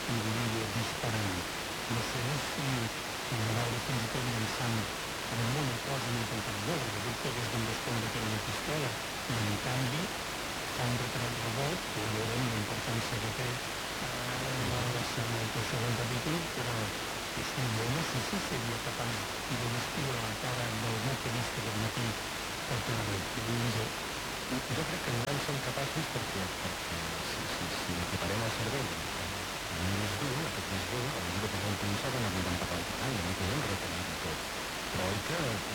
individu disparant. No sé si a veure fins i tot llançant alguna cosa en un contenidor, perquè dubte que es van respondre per una pistola, i en canvi fa un retrat robot, que ja veurem la importància que té el segon capítol, però és que jo no sé si seria capaç de descriure la cara d'algú que he vist aquest matí per carrer. No sé. Jo crec que no en som capaços perquè si equiparem el cervell amb un més dur, aquest més dur, potser que pensar que no arribem cap al detall, no podem retenir tot. Però oi que